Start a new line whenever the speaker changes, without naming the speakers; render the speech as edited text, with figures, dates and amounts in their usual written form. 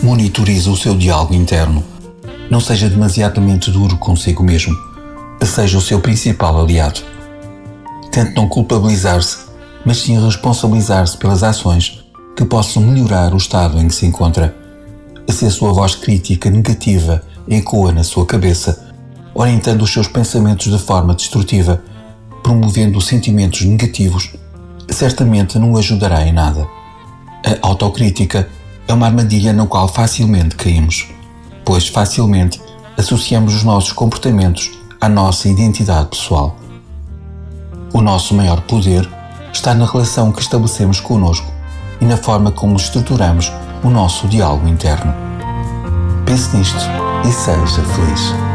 Monitorize o seu diálogo interno. Não seja demasiadamente duro consigo mesmo. Seja o seu principal aliado. Tente não culpabilizar-se, mas sim responsabilizar-se pelas ações que possam melhorar o estado em que se encontra. Se a sua voz crítica negativa ecoa na sua cabeça, orientando os seus pensamentos de forma destrutiva, promovendo sentimentos negativos, certamente não o ajudará em nada. A autocrítica é uma armadilha na qual facilmente caímos, pois facilmente associamos os nossos comportamentos à nossa identidade pessoal. O nosso maior poder está na relação que estabelecemos connosco e na forma como estruturamos o nosso diálogo interno. Pense nisto e seja feliz.